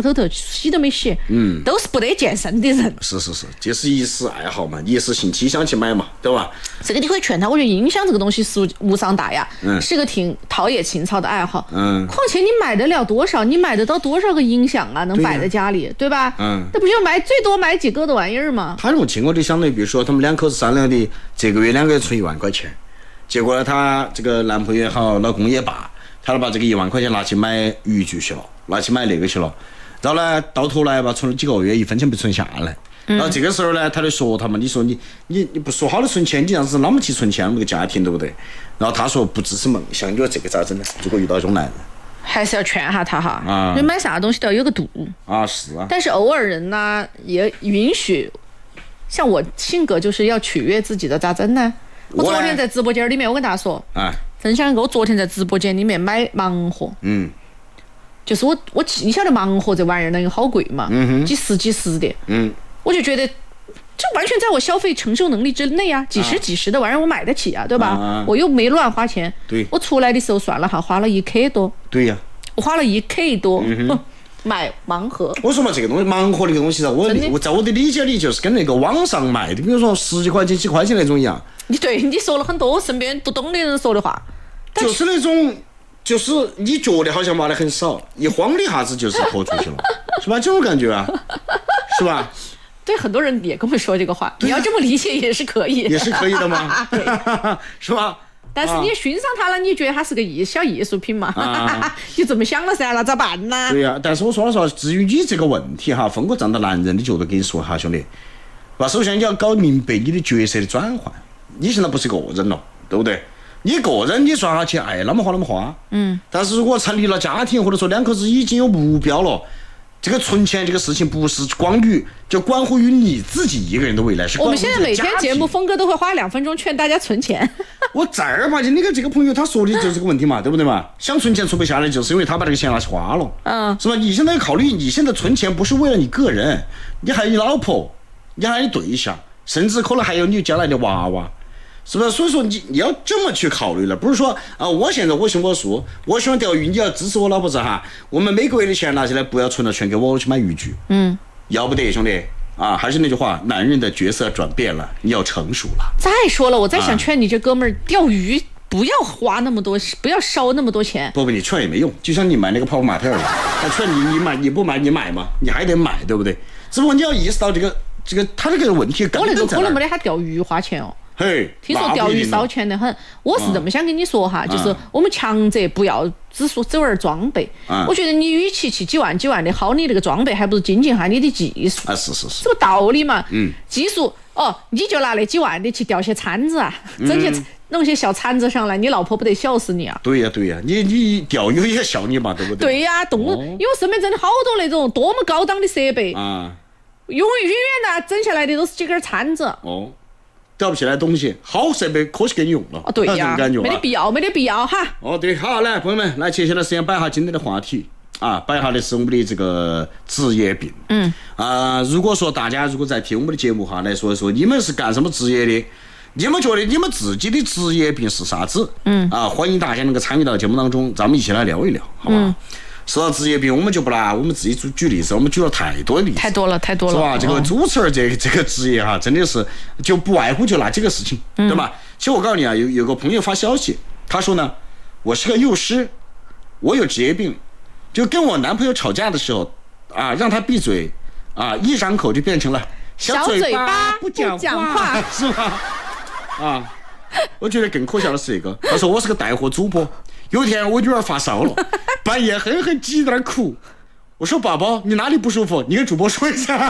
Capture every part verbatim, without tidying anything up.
头头洗都没洗， 嗯， 都是不得健身的人。 是是是，这是一时爱好嘛，一时兴起想去买嘛，对吧？ 这个你可以劝他，我觉得音响这个东西是无伤大雅， 嗯， 是个挺陶冶情操的爱好。 嗯， 况且你买得了多少？你买得到多少个音响啊？能摆在家里， 对, 对吧？ 嗯， 那不就买最多买几个的玩意儿吗？ 他这种情况就相当于，比如说他们两口子商量的，这个月两个月存一万块钱，结果呢，他这个男朋友也好，老公也罢，他把这个一万块钱拿去买渔具去了，拿去买那个去了，然后呢，到头来吧，存了几个月，一分钱没存下来。然后这个时候呢，他就说他嘛，你说你你你不说好的存钱，你这样子那么去存钱，那个家庭对不对？然后他说不支持梦想，你说这个咋整呢？如果遇到这种男人， 还是要劝下他哈。 啊， 你买啥东西都要有个度啊，是啊。 但是偶尔人呢也允许，像我性格就是要取悦自己的，咋整呢？我昨天在直播间里面，我跟大家说， 啊， 分享一个我昨天在直播间里面买盲盒， 嗯。 就是我我你晓得盲盒这玩意儿那个好贵嘛， 嗯、 几十几十的， 嗯， 我就觉得这完全在我消费承受能力之内啊，几十几十的玩意儿我买得起啊，对吧？啊、我又没乱花钱， 对， 我出来的时候算了哈，花了一 K 多， 对呀、啊， 我花了一 K 多， 嗯、 买盲盒。 我说嘛，这个东西盲盒这个东西，我我在我的理解里就是跟那个网上卖的，比如说十几块钱、几块钱那种一样。 你对你说了很多身边不懂的人说的话， 就是那种。就是你觉得好像挖的很少，一晃的一下子就是拖出去了，是吧？这种感觉啊，是吧？ 对，很多人也跟我说这个话，你要这么理解也是可以， 也是可以的嘛，是吧？ 但是你欣赏它了，你觉得它是个艺小艺术品嘛？ 啊、 你这么想了噻，那咋办呢？ 对呀、啊，但是我说了说，至于你这个问题哈，峰哥站到男人的角度跟你说哈，兄弟，吧，首先你要搞明白你的角色的转换，你现在不是个人了，对不对？你个人你赚下钱，爱那么花那么花， 嗯。 但是如果成立了家庭，或者说两口子已经有目标了，这个存钱这个事情不是光于就关乎于你自己一个人的未来，是关乎我们现在每天节目，峰哥都会花两分钟劝大家存钱。 我正儿八经，那个这个朋友他说的就是这个问题嘛，对不对嘛？想存钱存不下来，就是因为他把这个钱拿去花了， 嗯， 是吧？你现在要考虑，你现在存钱不是为了你个人，你还有你老婆，你还有你对象，甚至可能还有你将来的娃娃。是不是？所以说你你要这么去考虑了，不是说啊，我现在我行我素，我喜欢钓鱼，你要支持我老婆子哈。我们每个月的钱拿起来，不要存了，全给我去买渔具。 嗯， 要不得，兄弟啊，还是那句话，男人的角色转变了，你要成熟了。 再说了，我再想劝你这哥们儿、啊、钓鱼不要花那么多，不要烧那么多钱。 不不，你劝也没用，就像你买那个泡泡玛特儿，他劝你你买你不买你买嘛，你还得买，对不对？只不过你要意识到这个这个他这个问题根本在哪儿。 我那个可能没得他钓鱼花钱哦。 嘿， 听说钓鱼烧钱得很，我是这么想跟你说哈， 啊、 就是我们强者不要只说走而装备。 啊、 我觉得你与其去几万几万的耗你那个装备，还不如精进下你的技术。 啊，是是是， 这个道理嘛。 嗯。 技术哦，你就拿那几万的去钓些铲子啊，整些、嗯、弄些小铲子上来，你老婆不得笑死你啊？ 对呀、啊、对呀、啊，你你钓鱼也笑你嘛，对不对？ 对呀、啊，动物、哦，因为身边真的好多那种多么高档的设备啊， 永远远远的整下来的都是几根铲子。 哦。钓不起来东西，好设备可惜给你用了。 哦，对呀、啊，没得必要，没得必要哈。 哦，对，好，来，朋友们，来，接下来时间摆一下今天的话题啊，摆一下的是我们的这个职业病。 嗯。 啊、呃，如果说大家如果在听我们的节目哈，来说一说你们是干什么职业的？你们觉得你们自己的职业病是啥子？ 嗯。 啊，欢迎大家能够参与到节目当中，咱们一起来聊一聊，好吧？嗯。说到职业病，我们就不拿我们自己举举例子，我们举了太多的例子， 太多了，太多了， 是吧？这个主持人这个这个职业哈，真的是就不外乎就那几个事情， 嗯、 对吧？其实我告诉你啊，有有个朋友发消息，他说呢，我是个幼师，我有职业病，就跟我男朋友吵架的时候啊，让他闭嘴啊，一张口就变成了小嘴巴不讲讲话， 是吧？啊，我觉得更可笑的是这个，他说我是个带货主播。有一天我女儿发烧了，半夜狠狠挤在那儿哭。我说宝宝，你哪里不舒服？你跟主播说一下。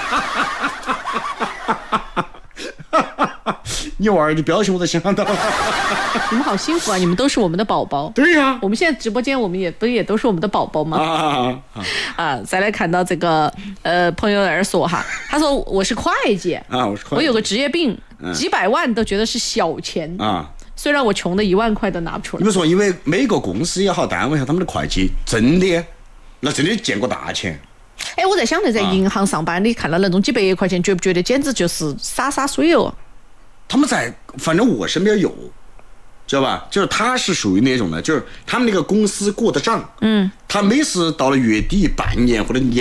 你娃儿的表情我都想到。 你们好幸福啊！你们都是我们的宝宝。 对呀、啊， 我们现在直播间我们也不也都是我们的宝宝吗？ 啊啊啊！ 啊，再来看到这个呃朋友在那儿说哈，他说我是会计啊，我是会计， 我有个职业病， 嗯、 几百万都觉得是小钱啊。 虽然我穷的一万块都拿不出来。 你们说，因为每个公司也好，单位也好，他们的会计真的，那真的见过大钱。 哎，我在想，在银行上班，啊、你看到那种几百块钱，觉不觉得简直就是洒洒水哦？ 他们在，反正我身边有，知道吧？就是他是属于那种的，就是他们那个公司过的账， 嗯， 他每次到了月底、半年或者年。